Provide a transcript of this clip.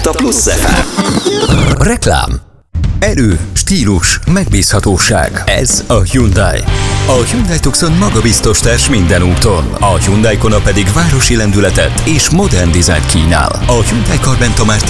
itt a Plusz FM. Reklám. Erő, stílus, megbízhatóság. Ez a Hyundai. A Hyundai Tucson magabiztos társ minden úton. A Hyundai Kona pedig városi lendületet és modern dizájnt kínál. A Hyundai Karbenta már